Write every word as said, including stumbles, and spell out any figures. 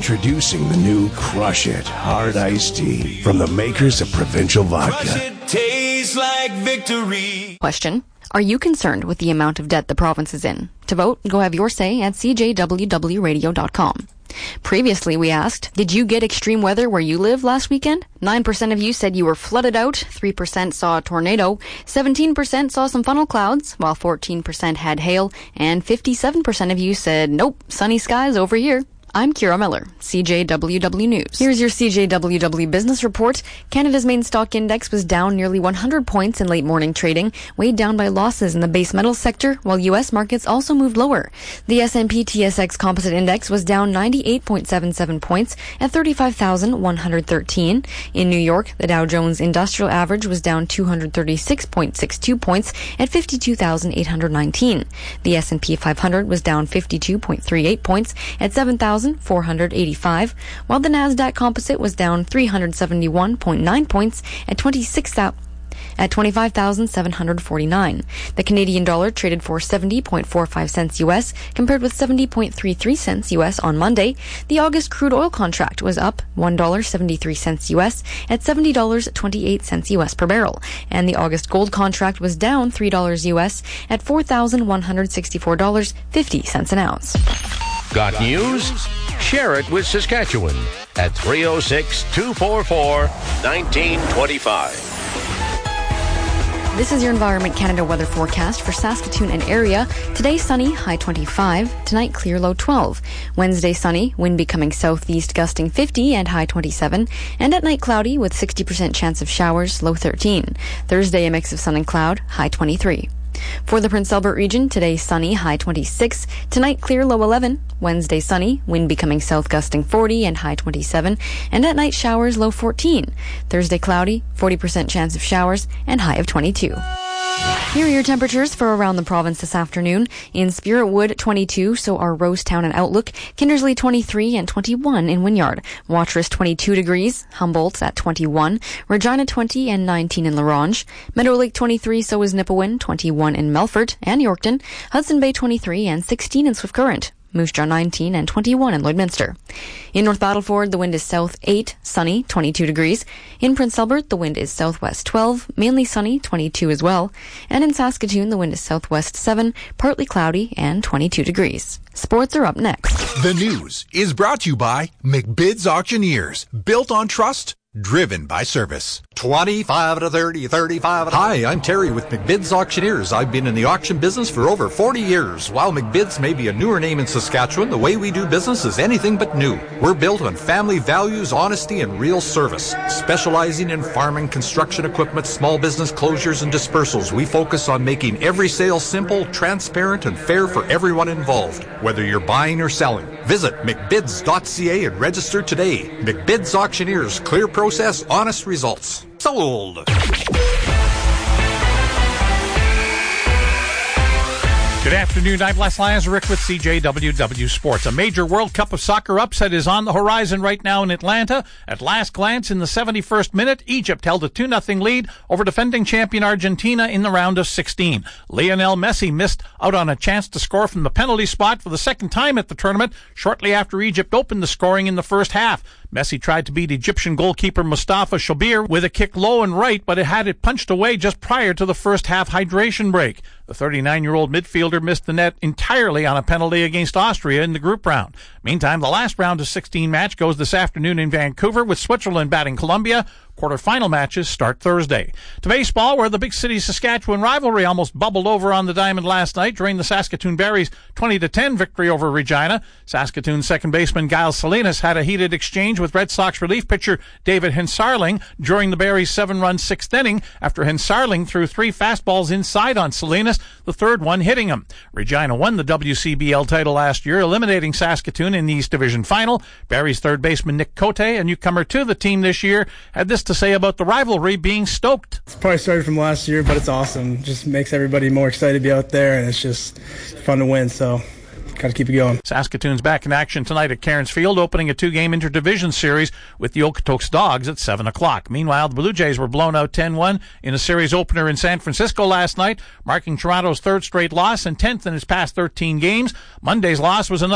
Introducing the new Crush It Hard Iced Tea from the makers of Provincial Vodka. Crush it, tastes like victory. Question. Are you concerned with the amount of debt the province is in? To vote, go have your say at c j w w radio dot com. Previously, we asked, did you get extreme weather where you live last weekend? nine percent of you said you were flooded out, three percent saw a tornado, seventeen percent saw some funnel clouds, while fourteen percent had hail, and fifty-seven percent of you said, nope, sunny skies over here. I'm Kira Miller, C J W W News. Here's your C J W W Business Report. Canada's main stock index was down nearly one hundred points in late morning trading, weighed down by losses in the base metals sector, while U S markets also moved lower. The S and P T S X Composite Index was down ninety-eight point seven seven points at thirty-five thousand one hundred thirteen. In New York, the Dow Jones Industrial Average was down two hundred thirty-six point six two points at fifty-two thousand eight hundred nineteen. The S and P five hundred was down fifty-two point three eight points at seven thousand four hundred eighty-five, while the Nasdaq Composite was down three hundred seventy-one point nine points at twenty-six thousand at twenty-five thousand seven hundred forty-nine. The Canadian dollar traded for seventy point four five cents U S, compared with seventy point three three cents U S on Monday. The August crude oil contract was up one dollar and seventy-three cents U S at seventy dollars and twenty-eight cents U S per barrel, and the August gold contract was down three dollars U S at four thousand one hundred sixty-four dollars and fifty cents an ounce. Got news? Share it with Saskatchewan at three oh six, two four four, one nine two five. This is your Environment Canada weather forecast for Saskatoon and area. Today sunny, high twenty-five. Tonight clear, low twelve. Wednesday sunny, wind becoming southeast gusting fifty and high twenty-seven. And at night cloudy with sixty percent chance of showers, low thirteen. Thursday a mix of sun and cloud, high twenty-three. For the Prince Albert region, today sunny, high twenty-six. Tonight clear, low eleven. Wednesday sunny, wind becoming south gusting forty and high twenty-seven. And at night showers, low fourteen. Thursday cloudy, forty percent chance of showers and high of twenty-two. Here are your temperatures for around the province this afternoon. In Spirit Wood, twenty-two, so are Rosetown and Outlook. Kindersley, twenty-three, and twenty-one in Wynyard. Watrous, twenty-two degrees. Humboldt at twenty-one. Regina, twenty, and nineteen in La Ronge. Meadow Lake, twenty-three, so is Nipawin, twenty-one in Melfort and Yorkton. Hudson Bay, twenty-three, and sixteen in Swift Current. Moose Jaw, nineteen, and twenty-one in Lloydminster. In North Battleford, the wind is south eight, sunny, twenty-two degrees. In Prince Albert, the wind is southwest twelve, mainly sunny, twenty-two as well. And in Saskatoon, the wind is southwest seven, partly cloudy, and twenty-two degrees. Sports are up next. The news is brought to you by McBid's Auctioneers. Built on trust, driven by service. twenty-five to thirty, thirty-five to... Hi, I'm Terry with McBid's Auctioneers. I've been in the auction business for over forty years. While McBid's may be a newer name in Saskatchewan, the way we do business is anything but new. We're built on family values, honesty, and real service. Specializing in farming, construction equipment, small business closures, and dispersals, we focus on making every sale simple, transparent, and fair for everyone involved, whether you're buying or selling. Visit mcbids dot c a and register today. McBid's Auctioneers, clear process, honest results. Sold. Good afternoon. I'm Les Lazaruk with C J W W Sports. A major World Cup of Soccer upset is on the horizon right now in Atlanta. At last glance, in the seventy-first minute, Egypt held a two nothing lead over defending champion Argentina in the round of sixteen. Lionel Messi missed out on a chance to score from the penalty spot for the second time at the tournament shortly after Egypt opened the scoring in the first half. Messi tried to beat Egyptian goalkeeper Mustafa Shobir with a kick low and right, but it had it punched away just prior to the first half hydration break. The thirty-nine-year-old midfielder missed the net entirely on a penalty against Austria in the group round. Meantime, the last round of sixteen match goes this afternoon in Vancouver with Switzerland batting Colombia. Quarter-final matches start Thursday. To baseball, where the big city Saskatchewan rivalry almost bubbled over on the diamond last night during the Saskatoon Berries twenty to ten victory over Regina. Saskatoon second baseman Giles Salinas had a heated exchange with Red Sox relief pitcher David Hensarling during the Berries' seven-run sixth inning after Hensarling threw three fastballs inside on Salinas, the third one hitting him. Regina won the W C B L title last year, eliminating Saskatoon in the East Division Final. Berries' third baseman Nick Cote, a newcomer to the team this year, had this to say about the rivalry being stoked. It's probably started from last year, but it's awesome. Just makes everybody more excited to be out there, and it's just fun to win, so got to keep it going. Saskatoon's back in action tonight at Cairns Field, opening a two-game interdivision series with the Okotoks Dogs at seven o'clock. Meanwhile, the Blue Jays were blown out ten one in a series opener in San Francisco last night, marking Toronto's third straight loss and tenth in its past thirteen games. Monday's loss was another